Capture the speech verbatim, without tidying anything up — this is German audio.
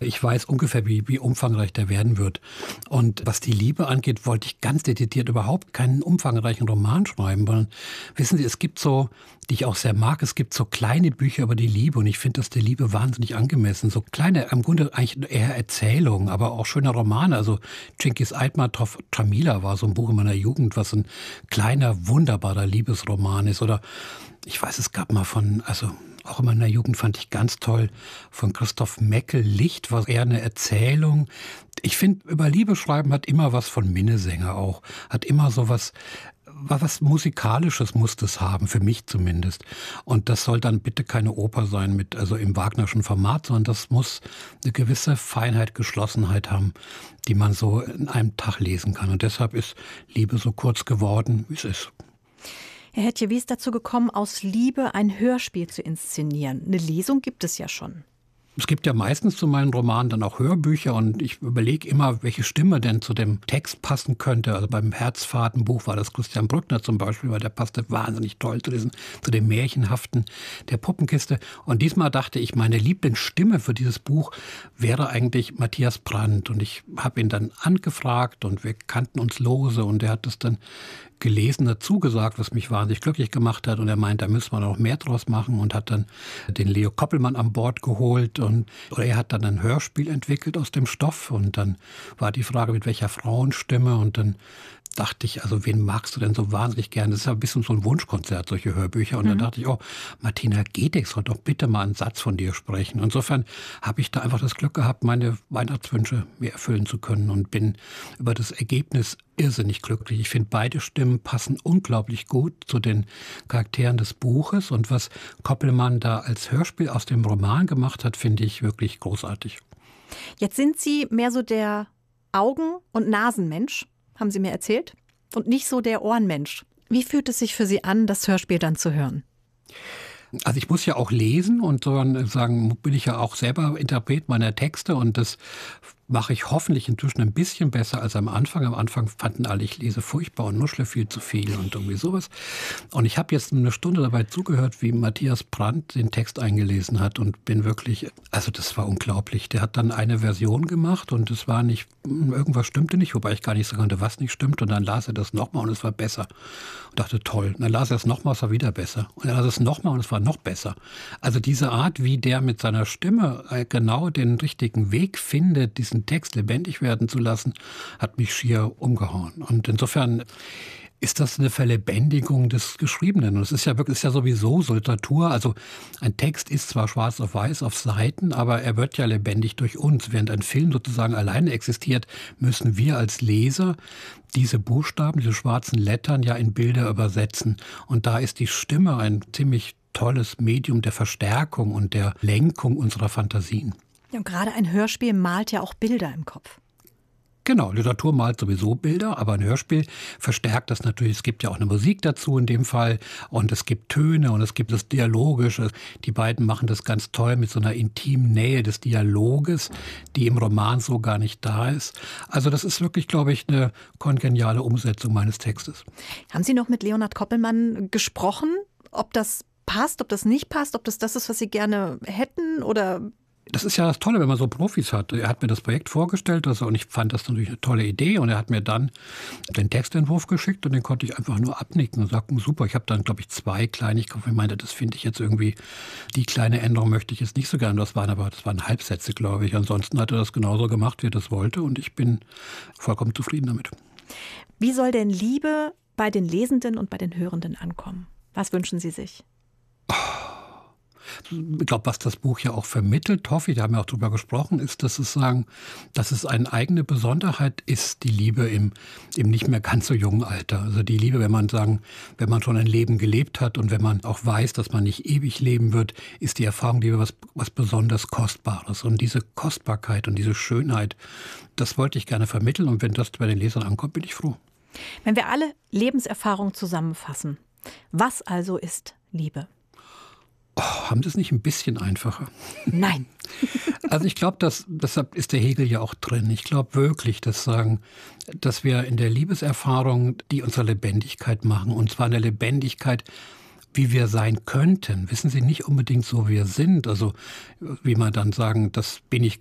Ich weiß ungefähr, wie, wie umfangreich der werden wird. Und was die Liebe angeht, wollte ich ganz dezidiert überhaupt keinen umfangreichen Roman schreiben. Sondern, wissen Sie, es gibt so, die ich auch sehr mag, es gibt so kleine Bücher über die Liebe. Und ich finde das der Liebe wahnsinnig angemessen. So kleine, im Grunde eigentlich eher Erzählungen, aber auch schöne Romane. Also Cengiz Aytmatov Jamila war so ein Buch in meiner Jugend, was ein kleiner, wunderbarer Liebesroman ist. Oder ich weiß, es gab mal von, also auch in meiner Jugend fand ich ganz toll, von Christoph Meckel, Licht, war eher eine Erzählung. Ich finde, über Liebe schreiben hat immer was von Minnesänger auch. Hat immer so was, was Musikalisches muss das haben, für mich zumindest. Und das soll dann bitte keine Oper sein mit, also im Wagnerschen Format, sondern das muss eine gewisse Feinheit, Geschlossenheit haben, die man so in einem Tag lesen kann. Und deshalb ist Liebe so kurz geworden, wie es ist. Herr Hetje, wie ist dazu gekommen, aus Liebe ein Hörspiel zu inszenieren? Eine Lesung gibt es ja schon. Es gibt ja meistens zu meinen Romanen dann auch Hörbücher und ich überlege immer, welche Stimme denn zu dem Text passen könnte. Also beim Herzfahrtenbuch war das Christian Brückner zum Beispiel, weil der passte wahnsinnig toll zu diesem, zu dem Märchenhaften der Puppenkiste. Und diesmal dachte ich, meine Lieblingsstimme für dieses Buch wäre eigentlich Matthias Brandt. Und ich habe ihn dann angefragt und wir kannten uns lose und er hat das dann gelesen, dazu gesagt, was mich wahnsinnig glücklich gemacht hat. Und er meint, da müssen wir noch mehr draus machen und hat dann den Leo Koppelmann an Bord geholt. Und oder er hat dann ein Hörspiel entwickelt aus dem Stoff. Und dann war die Frage, mit welcher Frauenstimme. Und dann dachte ich, also wen magst du denn so wahnsinnig gerne? Das ist ja ein bisschen so ein Wunschkonzert, solche Hörbücher. Und mhm. dann dachte ich, oh, Martina Gedeck soll doch bitte mal einen Satz von dir sprechen. Insofern habe ich da einfach das Glück gehabt, meine Weihnachtswünsche mir erfüllen zu können und bin über das Ergebnis irrsinnig glücklich. Ich finde, beide Stimmen passen unglaublich gut zu den Charakteren des Buches. Und was Koppelmann da als Hörspiel aus dem Roman gemacht hat, finde ich wirklich großartig. Jetzt sind Sie mehr so der Augen- und Nasenmensch, haben Sie mir erzählt, und nicht so der Ohrenmensch. Wie fühlt es sich für Sie an, das Hörspiel dann zu hören? Also ich muss ja auch lesen und so sagen, bin ich ja auch selber Interpret meiner Texte und das mache ich hoffentlich inzwischen ein bisschen besser als am Anfang. Am Anfang fanden alle, ich lese furchtbar und nuschle viel zu viel und irgendwie sowas. Und ich habe jetzt eine Stunde dabei zugehört, wie Matthias Brandt den Text eingelesen hat und bin wirklich, also das war unglaublich. Der hat dann eine Version gemacht und es war nicht, irgendwas stimmte nicht, wobei ich gar nicht sagen konnte, was nicht stimmt. Und dann las er das nochmal und es war besser. Und dachte, toll. Und dann las er es nochmal, es war wieder besser. Und dann las er es nochmal und es war noch besser. Also diese Art, wie der mit seiner Stimme genau den richtigen Weg findet, diesen Text lebendig werden zu lassen, hat mich schier umgehauen. Und insofern ist das eine Verlebendigung des Geschriebenen. Und es ist ja wirklich, ist ja sowieso so Literatur. Also ein Text ist zwar schwarz auf weiß auf Seiten, aber er wird ja lebendig durch uns. Während ein Film sozusagen alleine existiert, müssen wir als Leser diese Buchstaben, diese schwarzen Lettern ja in Bilder übersetzen. Und da ist die Stimme ein ziemlich tolles Medium der Verstärkung und der Lenkung unserer Fantasien. Ja, und gerade ein Hörspiel malt ja auch Bilder im Kopf. Genau, Literatur malt sowieso Bilder, aber ein Hörspiel verstärkt das natürlich. Es gibt ja auch eine Musik dazu in dem Fall und es gibt Töne und es gibt das Dialogische. Die beiden machen das ganz toll mit so einer intimen Nähe des Dialoges, die im Roman so gar nicht da ist. Also das ist wirklich, glaube ich, eine kongeniale Umsetzung meines Textes. Haben Sie noch mit Leonhard Koppelmann gesprochen, ob das passt, ob das nicht passt, ob das das ist, was Sie gerne hätten oder... Das ist ja das Tolle, wenn man so Profis hat. Er hat mir das Projekt vorgestellt also, und ich fand das natürlich eine tolle Idee. Und er hat mir dann den Textentwurf geschickt und den konnte ich einfach nur abnicken und sagten, super. Ich habe dann, glaube ich, zwei Kleinigkeiten. Ich meinte, das finde ich jetzt irgendwie, die kleine Änderung möchte ich jetzt nicht so gerne. Das waren aber, das waren Halbsätze, glaube ich. Ansonsten hat er das genauso gemacht, wie er das wollte. Und ich bin vollkommen zufrieden damit. Wie soll denn Liebe bei den Lesenden und bei den Hörenden ankommen? Was wünschen Sie sich? Ich glaube, was das Buch ja auch vermittelt, hoffe ich, da haben wir auch drüber gesprochen, ist, dass es sagen, dass es eine eigene Besonderheit ist, die Liebe im, im nicht mehr ganz so jungen Alter. Also die Liebe, wenn man sagen, wenn man schon ein Leben gelebt hat und wenn man auch weiß, dass man nicht ewig leben wird, ist die Erfahrung Liebe was, was besonders Kostbares. Und diese Kostbarkeit und diese Schönheit, das wollte ich gerne vermitteln. Und wenn das bei den Lesern ankommt, bin ich froh. Wenn wir alle Lebenserfahrung zusammenfassen, was also ist Liebe? Oh, haben Sie es nicht ein bisschen einfacher? Nein. Also ich glaube, dass deshalb ist der Hegel ja auch drin. Ich glaube wirklich, dass sagen, dass wir in der Liebeserfahrung, die unsere Lebendigkeit machen, und zwar eine Lebendigkeit, wie wir sein könnten. Wissen Sie, nicht unbedingt so, wie wir sind. Also wie man dann sagen, das bin ich